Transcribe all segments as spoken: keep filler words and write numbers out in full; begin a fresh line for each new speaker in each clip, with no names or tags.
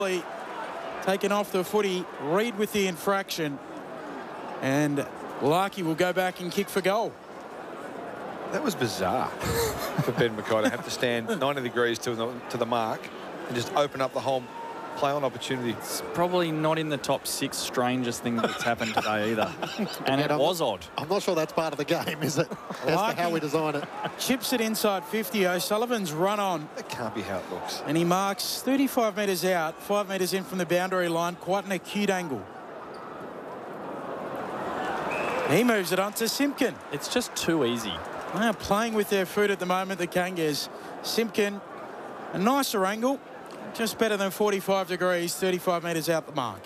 taken off the footy. Reid with the infraction. And Larkey will go back and kick for goal.
That was bizarre for Ben McKay to have to stand ninety degrees to the, to the mark and just open up the whole play-on opportunity.
It's probably not in the top six strangest thing that's happened today either. And it
I'm
was
not,
odd.
I'm not sure that's part of the game, is it? As
Larkey
to how we design it.
chips it inside fifty. O'Sullivan's run on.
That can't be how it looks.
And he marks thirty-five metres out, five metres in from the boundary line. Quite an acute angle. He moves it on to Simpkin.
It's just too easy.
They are playing with their foot at the moment, the Kangas. Simpkin, a nicer angle, just better than forty-five degrees, thirty-five metres out the mark.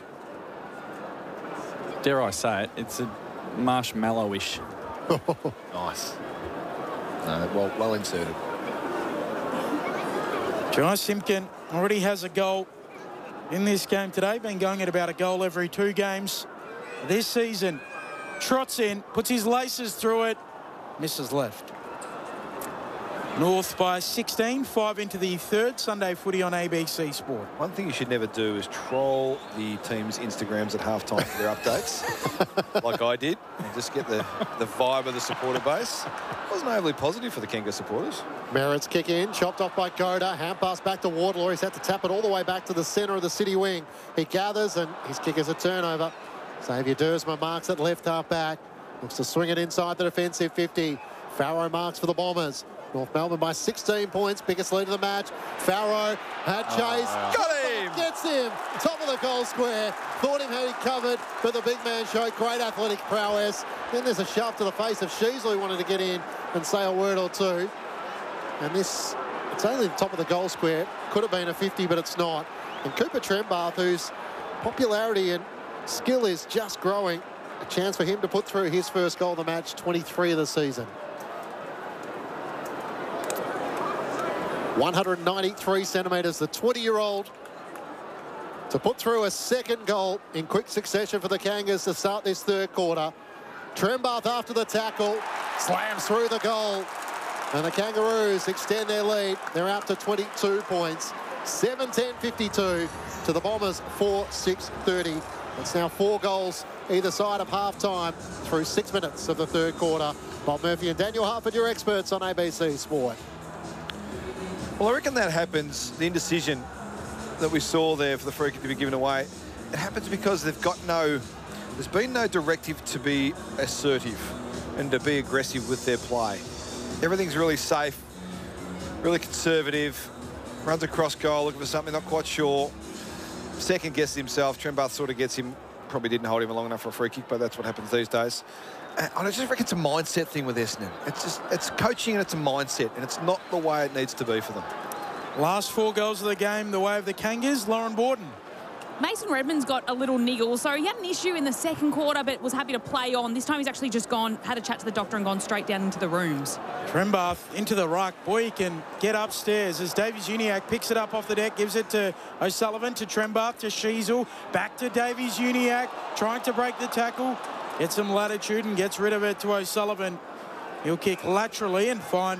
Dare I say it, it's a marshmallowish.
Nice. No, well, well inserted.
Jai Simpkin already has a goal in this game today, been going at about a goal every two games this season. Trots in, puts his laces through it, misses left. North by sixteen, five into the third. Sunday footy on A B C Sport.
One thing you should never do is troll the team's Instagrams at halftime for their updates, like I did, and just get the, the vibe of the supporter base. Wasn't overly positive for the Kangas supporters.
Merritt's kick in, chopped off by Goda. Hand pass back to Wardlaw. He's had to tap it all the way back to the centre of the city wing. He gathers, and his kick is a turnover. Xavier Dersma marks it left half back. Looks to swing it inside the defensive fifty. Farrow marks for the Bombers. North Melbourne by sixteen points, biggest lead of the match. Farrow had chase.
Oh, got him!
Gets him. Top of the goal square. Thought him had it covered, but the big man showed great athletic prowess. Then there's a shove to the face of Sheasley, who wanted to get in and say a word or two. And this, it's only the top of the goal square. Could have been a fifty, but it's not. And Cooper Trembath, whose popularity and skill is just growing, a chance for him to put through his first goal of the match, twenty-three of the season. one hundred ninety-three centimetres, the twenty-year-old, to put through a second goal in quick succession for the Kangas to start this third quarter. Trembath after the tackle, slams through the goal, and the Kangaroos extend their lead. They're out to twenty-two points, seven ten fifty-two to the Bombers four six thirty. It's now four goals either side of half-time through six minutes of the third quarter. Bob Murphy and Daniel Harford, your experts on A B C Sport.
Well, I reckon that happens, the indecision that we saw there for the free kick to be given away, it happens because they've got no, there's been no directive to be assertive and to be aggressive with their play. Everything's really safe, really conservative, runs across goal, looking for something, not quite sure. Second guesses himself. Trembath sort of gets him, probably didn't hold him long enough for a free kick, but that's what happens these days. And I just reckon it's a mindset thing with Essendon. It's just, it's coaching and it's a mindset, and it's not the way it needs to be for them.
Last four goals of the game, the way of the Kangas. Lauren Borden.
Mason Redmond's got a little niggle, so he had an issue in the second quarter, but was happy to play on. This time he's actually just gone, had a chat to the doctor and gone straight down into the rooms.
Trembath into the ruck. Boy, he can get upstairs as Davies Uniacke picks it up off the deck, gives it to O'Sullivan, to Trembath, to Sheasel, back to Davies Uniacke, trying to break the tackle, gets some latitude and gets rid of it to O'Sullivan. He'll kick laterally and find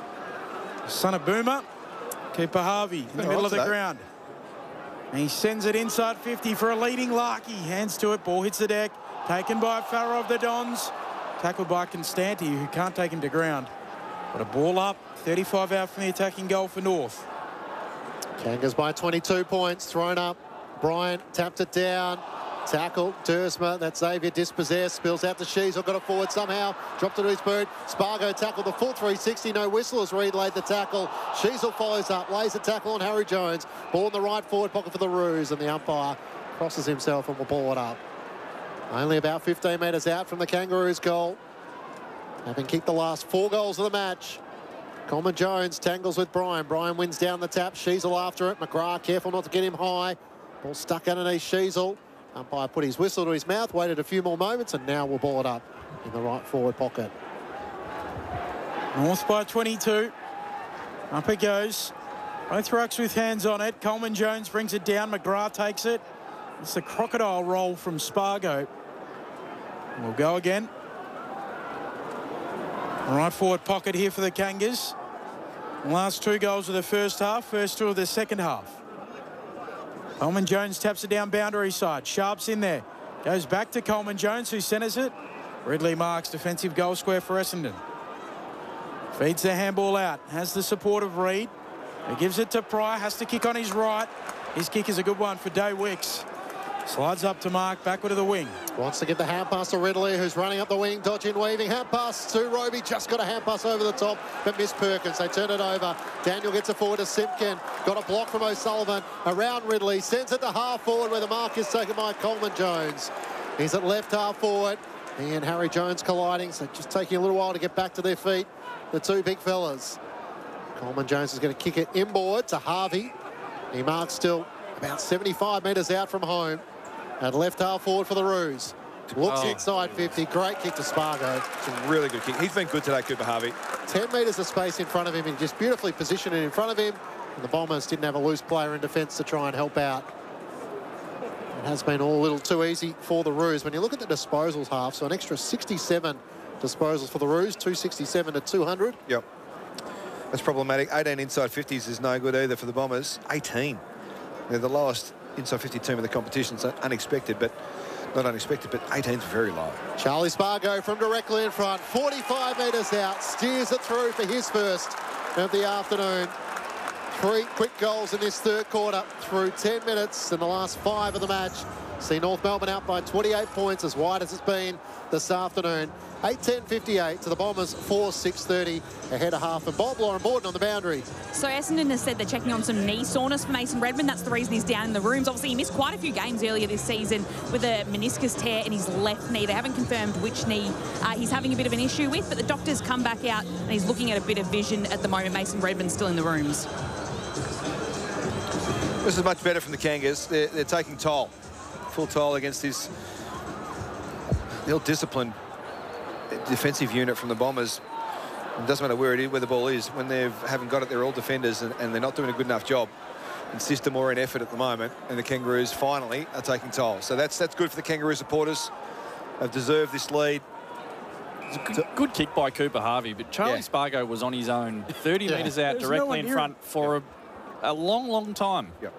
son of Boomer, Cooper Harvey, in the middle of the ground. And he sends it inside fifty for a leading Larkey. Hands to it, ball hits the deck. Taken by Farrow of the Dons. Tackled by Constanti, who can't take him to ground. But a ball up, thirty-five out from the attacking goal for North.
Kangas by twenty-two points, thrown up. Bryant tapped it down. Tackle, Dersma, that's Xavier dispossessed, spills out to Sheasel, got it forward somehow, dropped it to his boot. Spargo tackled the full three sixty, no whistle as Reid laid the tackle. Sheasel follows up, lays a tackle on Harry Jones. Ball in the right forward pocket for the Roos, and the umpire crosses himself and will ball it up. Only about fifteen metres out from the Kangaroos' goal. Having kicked the last four goals of the match. Coleman Jones tangles with Bryan. Bryan wins down the tap, Sheasel after it. McGrath careful not to get him high. Ball stuck underneath Sheasel. Umpire put his whistle to his mouth, waited a few more moments, and now will ball it up in the right forward pocket.
North by twenty-two. Up it goes. Both rucks with hands on it. Coleman Jones brings it down. McGrath takes it. It's the crocodile roll from Spargo. We'll go again. Right forward pocket here for the Kangas. Last two goals of the first half, first two of the second half. Coleman Jones taps it down boundary side. Sharp's in there. Goes back to Coleman Jones, who centres it. Ridley marks defensive goal square for Essendon. Feeds the handball out. Has the support of Reid. He gives it to Pryor. Has to kick on his right. His kick is a good one for Day Wicks. Slides up to Mark, backward to the wing.
Wants to give the hand pass to Ridley, who's running up the wing, dodging, weaving. Hand pass to Roby. Just got a hand pass over the top, but missed Perkins. They turn it over. Daniel gets it forward to Simpkin. Got a block from O'Sullivan. Around Ridley. Sends it to half forward where the mark is taken by Coleman Jones. He's at left half forward. He and Harry Jones colliding, so just taking a little while to get back to their feet. The two big fellas. Coleman Jones is going to kick it inboard to Harvey. He marks still about seventy-five metres out from home. At left half forward for the Roos. Looks
Oh.
inside fifty. Great kick to Spargo.
It's a really good kick. He's been good today, Cooper Harvey.
ten metres of space in front of him. He just beautifully positioned it in front of him. And the Bombers didn't have a loose player in defence to try and help out. It has been all a little too easy for the Roos. When you look at the disposals half, so an extra sixty-seven disposals for the Roos, two sixty-seven to two hundred.
Yep. That's problematic. eighteen inside fifties is no good either for the Bombers. eighteen. They're the lowest inside fifty team in the competition, so unexpected, but not unexpected, but eighteen's very low.
Charlie Spargo from directly in front, forty-five metres out, steers it through for his first of the afternoon. Three quick goals in this third quarter through ten minutes in the last five of the match. See North Melbourne out by twenty-eight points, as wide as it's been this afternoon. eight ten fifty-eight to the Bombers, four six thirty ahead of half. And Bob Lauren Borden on the boundary.
So Essendon has said they're checking on some knee soreness for Mason Redman. That's the reason he's down in the rooms. Obviously, he missed quite a few games earlier this season with a meniscus tear in his left knee. They haven't confirmed which knee uh, he's having a bit of an issue with, but the doctors come back out and he's looking at a bit of vision at the moment. Mason Redman's still in the rooms.
This is much better from the Kangas. They're, they're taking toll. Full toll against this ill-disciplined defensive unit from the Bombers. It doesn't matter where it is, where the ball is. When they haven't got it, they're all defenders, and, and they're not doing a good enough job in system or in effort at the moment. And the Kangaroos finally are taking toll. So that's that's good for the Kangaroo supporters. They've deserved this lead.
It's a good, good kick by Cooper Harvey, but Charlie
Yeah.
Spargo was on his own thirty
Yeah.
metres out,
There's no
directly
one
in
near
front
him.
for a, a long, long time.
Yep.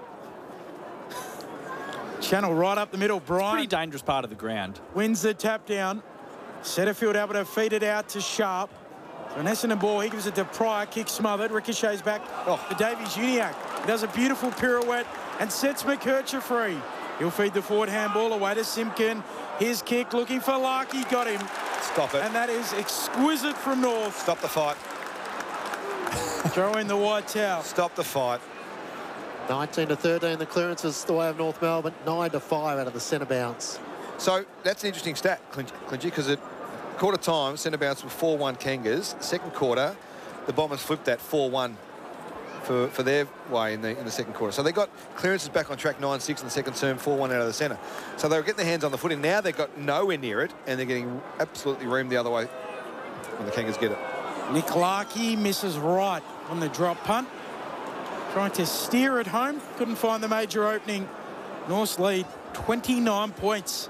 Channel right up the middle.
Pretty
Bryant
dangerous part of the ground.
wins the tap down. Setterfield able to feed it out to Sharp. So an Essendon ball, he gives it to Pryor, kick smothered, ricochets back oh. for Davies Uniacke. He does a beautiful pirouette and sets McKercher free. He'll feed the forward handball away to Simpkin. His kick looking for Larkey, got him.
Stop it.
And that is exquisite from North.
Stop the fight.
Throw in the white towel.
Stop the fight.
nineteen to thirteen, the clearance is the way of North Melbourne. nine to five out of the centre bounce.
So that's an interesting stat, Clinchy, because at quarter time, centre bounce were four one Kangas. Second quarter, the Bombers flipped that four one for, for their way in the in the second quarter. So they got clearances back on track nine six in the second term, four one out of the centre. So they were getting their hands on the footing. Now they've got nowhere near it, and they're getting absolutely reamed the other way when the Kangas get it.
Nick Larkey misses right on the drop punt. Trying to steer it home. Couldn't find the major opening. North's lead, twenty-nine points.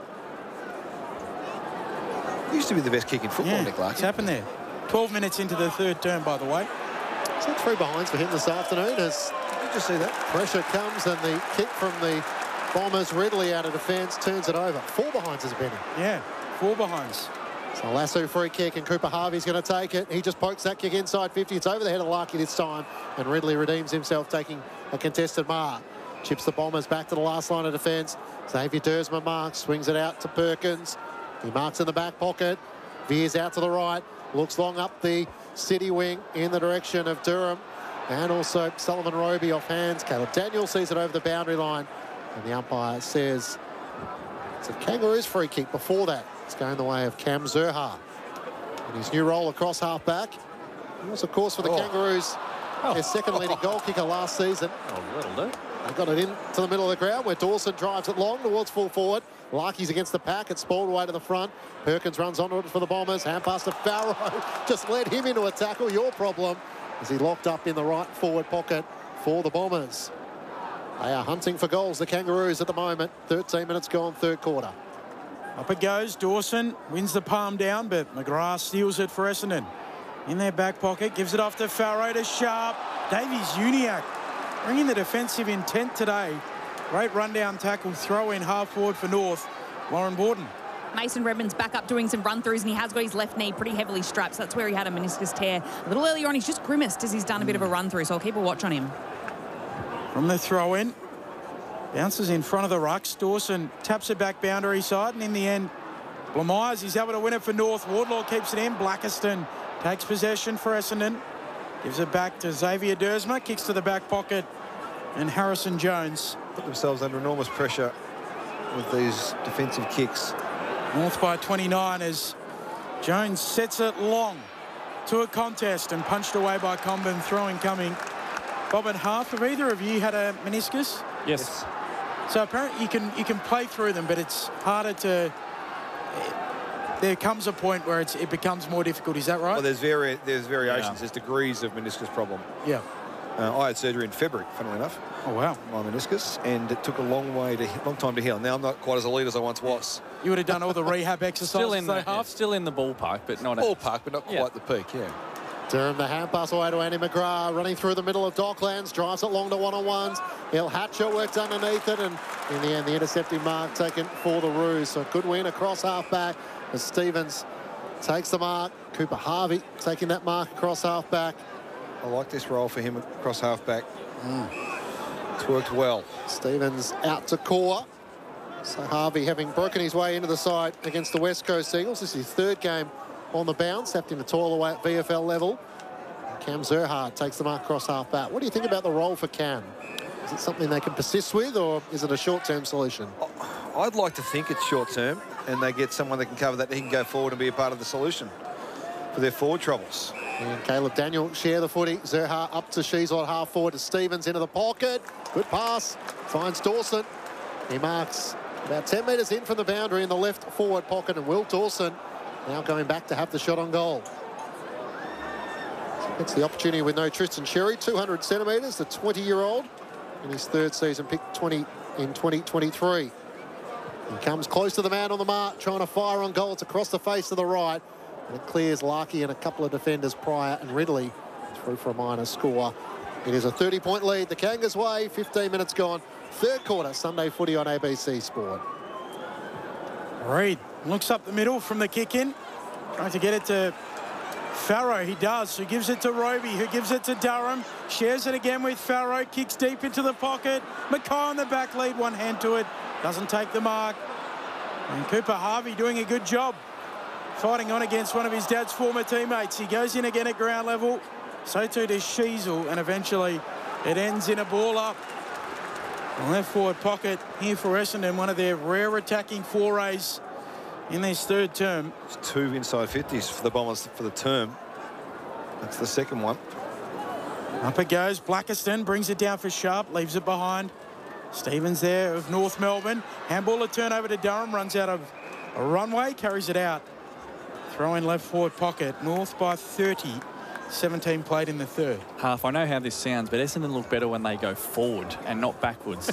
He used to be the best kick in football,
Yeah,
Nick
what's
Larkin.
happened there? twelve minutes into the third term, by the way.
So three behinds for him this afternoon as
Did you just see that?
pressure comes and the kick from the Bombers, Ridley out of defence, turns it over. Four behinds has been.
Yeah, four behinds.
So Lasso free kick and Cooper Harvey's going to take it. He just pokes that kick inside fifty. It's over the head of Larkey this time. And Ridley redeems himself, taking a contested mark. Chips the Bombers back to the last line of defence. Xavier Dersma marks, swings it out to Perkins. He marks in the back pocket. Veers out to the right. Looks long up the city wing in the direction of Durham. And also Sullivan Roby off hands. Caleb Daniel sees it over the boundary line. And the umpire says it's a Kangaroos free kick. Before that, it's going the way of Cam Zurhaar. And his new role across half-back. He was, of course, for the
Oh.
Kangaroos, their second leading goal kicker last season.
Oh, that'll do.
They got it into the middle of the ground where Dawson drives it long towards full forward. Larkey's against the pack. It's spoiled away to the front. Perkins runs onto it for the Bombers. Hand pass to Farrow. Just led him into a tackle. Your problem as he locked up in the right forward pocket for the Bombers. They are hunting for goals, the Kangaroos, at the moment. thirteen minutes gone, third quarter.
Up it goes. Dawson wins the palm down, but McGrath steals it for Essendon. In their back pocket, gives it off to Farrow to Sharp. Davies Uniacke bringing the defensive intent today Great rundown tackle, throw in half forward for North. Lauren Borden.
Mason Redmond's back up doing some run-throughs, and he has got his left knee pretty heavily strapped. So that's where he had a meniscus tear. A little earlier on, he's just grimaced as he's done a bit of a run-through, so I'll keep a watch on him.
From the throw-in. Bounces in front of the rucks. Dawson taps it back boundary side, and in the end, Blamires, he's able to win it for North. Wardlaw keeps it in. Blackiston takes possession for Essendon. Gives it back to Xavier Dersma. Kicks to the back pocket, and Harrison Jones.
Put themselves under enormous pressure with these defensive kicks.
North by twenty-nine as Jones sets it long to a contest and punched away by Comben. Throwing coming. Bob and Half, have either of you had a meniscus?
Yes.
So apparently you can you can play through them, but it's harder to. There comes a point where it's, it becomes more difficult. Is that right?
Well, there's vari there's variations.
Yeah.
There's degrees of meniscus problem.
Yeah.
Uh, I had surgery in February, funnily enough.
Oh wow.
My meniscus, and it took a long way to long time to heal. Now I'm not quite as elite as I once was.
You would have done all the rehab exercises.
Still in
they
the
have.
still in the ballpark, but not
Ballpark, but not quite
Yeah.
the peak. Yeah.
Durham, the hand pass away to Andy McGrath, running through the middle of Docklands, drives it long to one-on-ones. Il Hatcher works underneath it, and in the end, the intercepting mark taken for the Roos. So good win across half-back as Stevens takes the mark. Cooper Harvey taking that mark across half-back.
I like this role for him across half-back. Mm. It's worked well.
Stevens out to core. So Harvey, having broken his way into the side against the West Coast Eagles, this is his third game on the bounce, having to toil away at V F L level. Cam Zerhard takes the mark across half back. What do you think about the role for Cam? Is it something they can persist with, or is it a short-term solution?
I'd like to think it's short-term, and they get someone that can cover that, he can go forward and be a part of the solution for their forward troubles.
And Caleb Daniel share the footy. Zerhard up to Sheasel, half forward to Stevens into the pocket. Good pass. Finds Dawson. He marks about ten metres in from the boundary in the left forward pocket, and Will Dawson now going back to have the shot on goal. It's the opportunity with no Tristan Sherry, two hundred centimetres, the twenty-year-old in his third season, picked twenty in twenty twenty-three. He comes close to the man on the mark, trying to fire on goal. It's across the face to the right, and it clears Larkey and a couple of defenders prior, and Ridley through for a minor score. It is a thirty-point lead, the Kangas way, fifteen minutes gone. Third quarter, Sunday footy on A B C Sport.
Reid looks up the middle from the kick in, trying to get it to Farrow. He does, who gives it to Roby, who gives it to Durham, shares it again with Farrow, kicks deep into the pocket. Mackay on the back lead, one hand to it, doesn't take the mark. And Cooper Harvey doing a good job fighting on against one of his dad's former teammates. He goes in again at ground level, so too does Sheasel, and eventually it ends in a ball up. Left forward pocket here for Essendon, one of their rare attacking forays in this third term.
It's two inside fifties for the Bombers for the term. That's the second one.
Up it goes. Blackiston brings it down for Sharp, leaves it behind. Stevens there of North Melbourne. Handball a turnover to Durham, runs out of a runway, carries it out. Throw in left forward pocket. North by thirty. seventeen played in the third.
Half, I know how this sounds, but Essendon look better when they go forward and not backwards.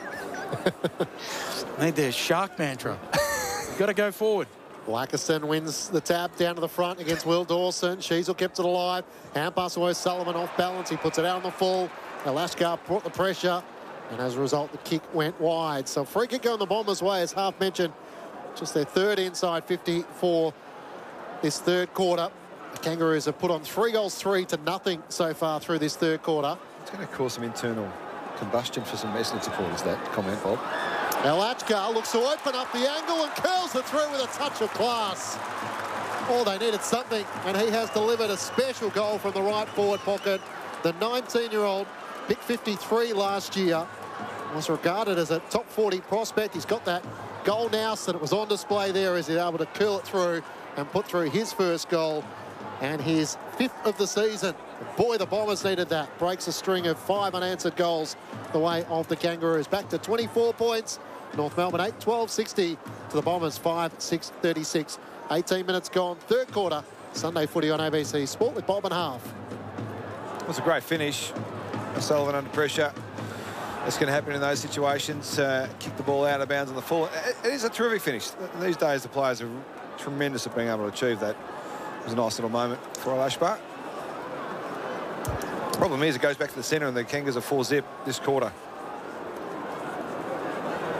Need their shark mantra. Got to go forward.
Blackiston wins the tap down to the front against Will Dawson. Sheasel kept it alive. Hand pass away, Sullivan off balance. He puts it out on the full. Alashkar brought the pressure, and as a result, the kick went wide. So free kick going the Bombers' way, as Half mentioned. Just their third inside fifty for this third quarter. The Kangaroos have put on three goals, three to nothing so far through this third quarter.
It's going to cause some internal combustion for some Essendon supporters, that comment, Bob.
Alachkar looks to open up the angle and curls it through with a touch of class. Oh, they needed something, and he has delivered a special goal from the right forward pocket. The nineteen-year-old, picked fifty-three last year, was regarded as a top forty prospect. He's got that goal now, so it was on display there as he's able to curl it through and put through his first goal and his fifth of the season. Boy, the Bombers needed that. Breaks a string of five unanswered goals the way of the Kangaroos. Back to twenty-four points. North Melbourne eight twelve sixty to the Bombers five six thirty-six. eighteen minutes gone, third quarter. Sunday footy on A B C Sport with Bob and Half.
It was a great finish. Sullivan under pressure. That's going to happen in those situations. Uh, kick the ball out of bounds on the full. It, it is a terrific finish. These days, the players are tremendous at being able to achieve that. It was a nice little moment for Alashbar. Problem is, it goes back to the centre, and the Kangas are four zip this quarter.